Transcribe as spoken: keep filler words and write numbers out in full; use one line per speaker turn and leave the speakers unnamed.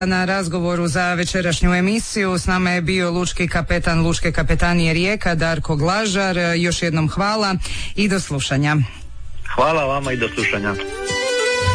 Na razgovoru za večerašnju emisiju s nama je bio lučki kapetan Lučke kapetanije Rijeka Darko Glažar. Još jednom hvala i do slušanja.
Hvala vama i do slušanja.